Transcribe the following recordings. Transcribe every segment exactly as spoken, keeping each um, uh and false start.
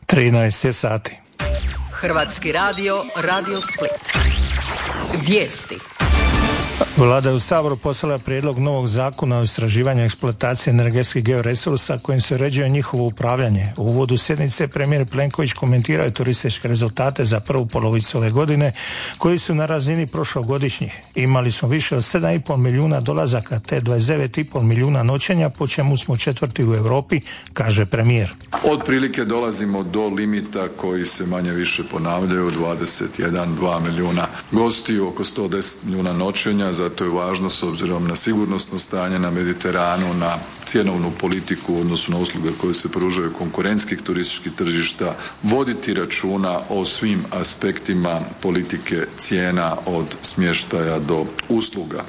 trinaest je sati. Hrvatski radio, Radio Split. Vijesti. Vlada je u Saboru poslala prijedlog novog zakona o istraživanju i eksploataciji energetskih georesursa kojim se uređuje njihovo upravljanje. U uvodu sjednice premijer Plenković komentirao je turističke rezultate za prvu polovicu ove godine koji su na razini prošlogodišnjih. Imali smo više od sedam i pol milijuna dolazaka te dvadeset devet i pol milijuna noćenja, po čemu smo četvrti u Europi, kaže premijer. Otprilike dolazimo do limita koji se manje više ponavljaju, dvadeset jedan, dva milijuna gostiju, oko sto deset milijuna noćenja. Zato je važno, s obzirom na sigurnosno stanje na Mediteranu, na cjenovnu politiku u odnosu na usluge koje se pružaju konkurentskih turističkih tržišta, voditi računa o svim aspektima politike cijena od smještaja do usluga.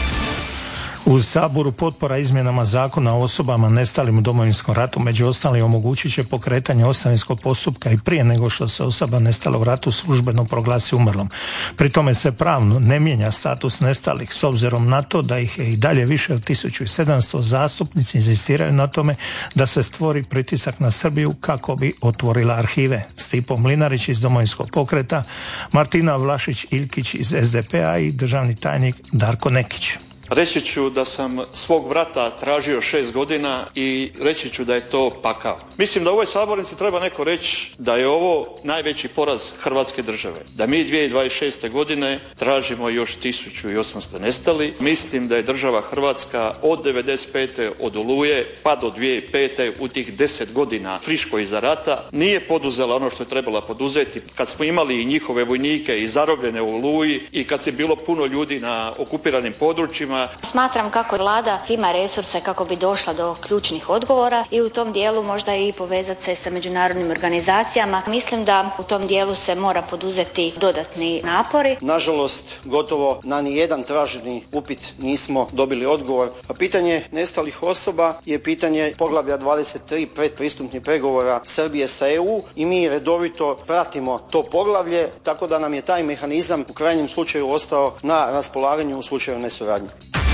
U Saboru potpora izmjenama zakona o osobama nestalim u Domovinskom ratu, među ostalim omogućit će pokretanje ostavinskog postupka i prije nego što se osoba nestala u ratu službeno proglasi umrlom. Pri tome se pravno ne mijenja status nestalih, s obzirom na to da ih je i dalje više od tisuću sedamsto. Zastupnici inzistiraju na tome da se stvori pritisak na Srbiju kako bi otvorila arhive. Stipo Mlinarić iz Domovinskog pokreta, Martina Vlašić-Iljkić iz es de pe a i državni tajnik Darko Nekić. Reći ću da sam svog brata tražio šest godina i reći ću da je to pakao. Mislim da u ovoj sabornici treba neko reći da je ovo najveći poraz Hrvatske države. Da mi dvije tisuće dvadeset šeste. godine tražimo još tisuću osamsto nestali. Mislim da je država Hrvatska od devedeset pete od Oluje pa do dvije tisuće pete u tih deset godina friško iza rata nije poduzela ono što je trebala poduzeti. Kad smo imali i njihove vojnike i zarobljene u Oluji i kad se bilo puno ljudi na okupiranim područjima. Smatram kako vlada ima resurse kako bi došla do ključnih odgovora i u tom dijelu možda i povezati se sa međunarodnim organizacijama. Mislim da u tom dijelu se mora poduzeti dodatni napori. Nažalost, gotovo na nijedan traženi upit nismo dobili odgovor. A pitanje nestalih osoba je pitanje poglavlja dvadeset tri predpristupnih pregovora Srbije sa e u i mi redovito pratimo to poglavlje, tako da nam je taj mehanizam u krajnjem slučaju ostao na raspolaganju u slučaju nesuradnje.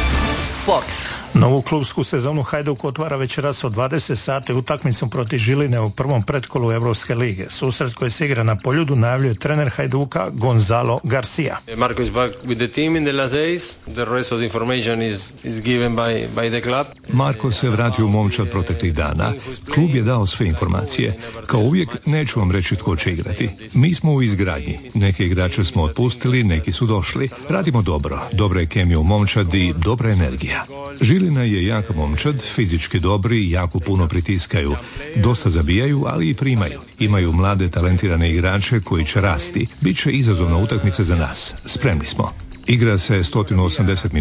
Sport. Novu klubsku sezonu Hajduk otvara večeras od dvadeset sati utakmicom protiv Žiline u prvom pretkolu Europske lige. Susret koji se igra na Poljudu najavljuje trener Hajduka Gonzalo Garcia. Marko is back with the team in the last days. The rest of the information is is given by by the club. Marko se vratio u momčad proteklih dana. Klub je dao sve informacije. Kao uvijek neću vam reći tko će igrati. Mi smo u izgradnji. Neke igrače smo otpustili, neki su došli. Radimo dobro. Dobra je kemija u momčadi, dobra energija. Žilina je jaka momčad, fizički dobri, jako puno pritiskaju. Dosta zabijaju, ali i primaju. Imaju mlade talentirane igrače koji će rasti. Biće izazovna utakmica za nas. Spremni smo. Igra se sto osamdeset minuta.